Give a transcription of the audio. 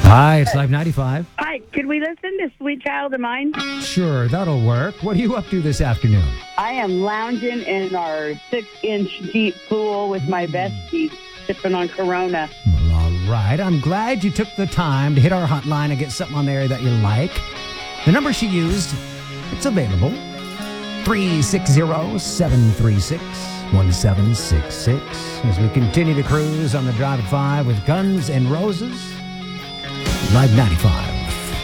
Hi, it's Live 95. Hi, could we listen to Sweet Child of Mine? Sure, that'll work. What are you up to this afternoon? I am lounging in our 6-inch deep pool with my besties, sipping on Corona. Well, all right. I'm glad you took the time to hit our hotline and get something on there that you like. The number she used, it's available. 360-736-1766. As we continue to cruise on the Drive at 5 with Guns N' Roses. Live 95.